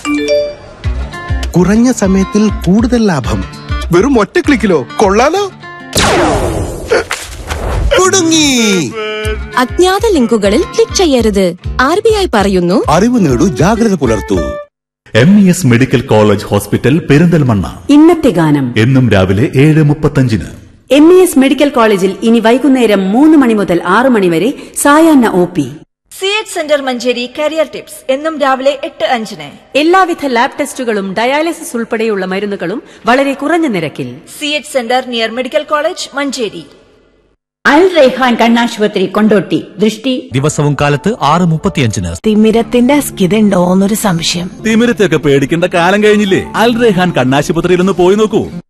കുറഞ്ഞ സമയത്തിൽ കൂടുതൽ ലാഭം. വെറും ഒറ്റ ക്ലിക്കിലോ? കൊള്ളാലോ. കുടുങ്ങി. അജ്ഞാത ലിങ്കുകളിൽ ക്ലിക്ക് ചെയ്യരുത്. RBI പറയുന്നു, അറിവ് നേടൂ, ജാഗ്രത പുലർത്തൂ. MES medical college hospital Perinthalmanna. ഇന്നത്തെ ഗാനം എന്നും രാവിലെ 7:35. MES മെഡിക്കൽ കോളേജിൽ ഇനി വൈകുന്നേരം 3 മണി മുതൽ 6 മണി വരെ സായാഹ്ന OP. CH centre Manjeri career tips എന്നും രാവിലെ 8:05. എല്ലാവിധ ലാബ് ടെസ്റ്റുകളും ഡയാലിസിസ് ഉൾപ്പെടെയുള്ള മരുന്നുകളും വളരെ കുറഞ്ഞ നിരക്കിൽ. CH centre near medical college Manjeri. അൽ റൈഹാൻ കണ്ണാശുപത്രി കൊണ്ടോട്ടി. ദൃഷ്ടി ദിവസവും കാലത്ത് 6:35. തിമിരത്തിന്റെ അസ്കിതയുണ്ടോന്നൊരു സംശയം. തിമിരത്തെയൊക്കെ പേടിക്കേണ്ട കാലം കഴിഞ്ഞില്ലേ? അൽ റൈഹാൻ കണ്ണാശുപത്രിയിൽ ഒന്ന് പോയി നോക്കൂ.